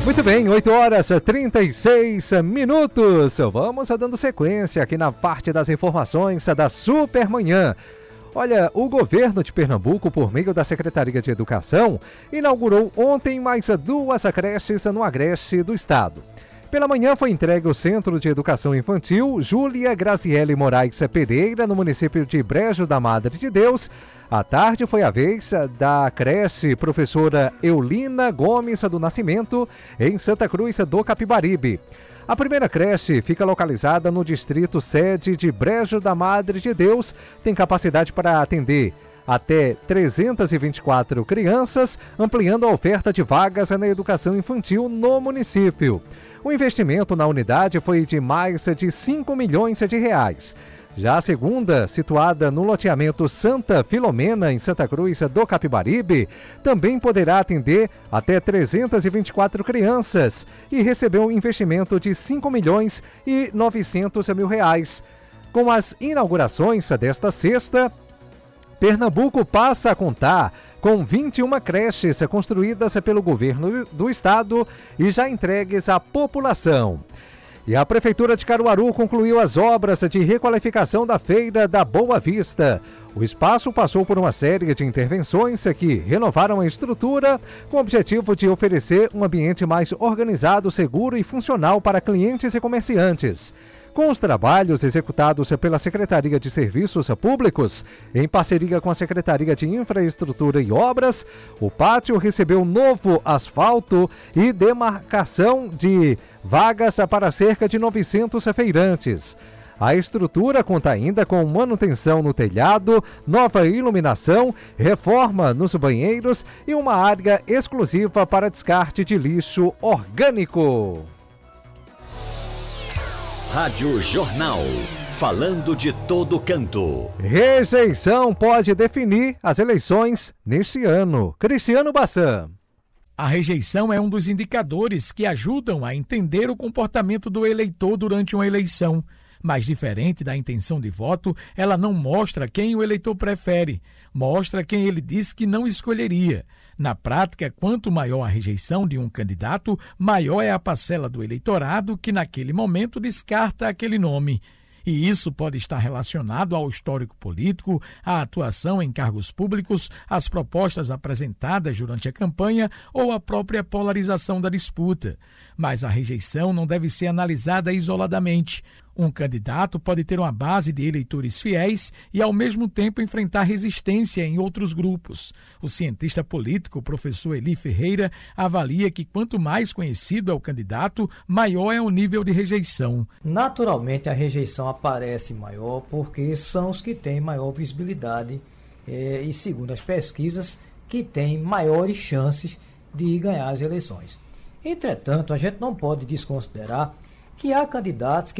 Muito bem, 8h36. Vamos dando sequência aqui na parte das informações da Supermanhã. Olha, o governo de Pernambuco, por meio da Secretaria de Educação, inaugurou ontem mais 2 creches no agreste do estado. Pela manhã foi entregue o Centro de Educação Infantil Júlia Graziele Moraes Pereira, no município de Brejo da Madre de Deus. À tarde foi a vez da creche Professora Eulina Gomes do Nascimento, em Santa Cruz do Capibaribe. A primeira creche fica localizada no distrito sede de Brejo da Madre de Deus, tem capacidade para atender até 324 crianças, ampliando a oferta de vagas na educação infantil no município. O investimento na unidade foi de mais de 5 milhões de reais. Já a segunda, situada no loteamento Santa Filomena, em Santa Cruz do Capibaribe, também poderá atender até 324 crianças e recebeu um investimento de 5 milhões e 900 mil reais. Com as inaugurações desta sexta, Pernambuco passa a contar com 21 creches construídas pelo governo do estado e já entregues à população. E a Prefeitura de Caruaru concluiu as obras de requalificação da Feira da Boa Vista. O espaço passou por uma série de intervenções que renovaram a estrutura com o objetivo de oferecer um ambiente mais organizado, seguro e funcional para clientes e comerciantes. Com os trabalhos executados pela Secretaria de Serviços Públicos, em parceria com a Secretaria de Infraestrutura e Obras, o pátio recebeu novo asfalto e demarcação de vagas para cerca de 900 feirantes. A estrutura conta ainda com manutenção no telhado, nova iluminação, reforma nos banheiros e uma área exclusiva para descarte de lixo orgânico. Rádio Jornal, falando de todo canto. Rejeição pode definir as eleições neste ano. Cristiano Bassan. A rejeição é um dos indicadores que ajudam a entender o comportamento do eleitor durante uma eleição. Mas diferente da intenção de voto, ela não mostra quem o eleitor prefere, mostra quem ele diz que não escolheria. Na prática, quanto maior a rejeição de um candidato, maior é a parcela do eleitorado que naquele momento descarta aquele nome. E isso pode estar relacionado ao histórico político, à atuação em cargos públicos, às propostas apresentadas durante a campanha ou à própria polarização da disputa. Mas a rejeição não deve ser analisada isoladamente. Um candidato pode ter uma base de eleitores fiéis e, ao mesmo tempo, enfrentar resistência em outros grupos. O cientista político, professor Eli Ferreira, avalia que quanto mais conhecido é o candidato, maior é o nível de rejeição. Naturalmente, a rejeição aparece maior porque são os que têm maior visibilidade e, segundo as pesquisas, que têm maiores chances de ganhar as eleições. Entretanto, a gente não pode desconsiderar que há candidatos que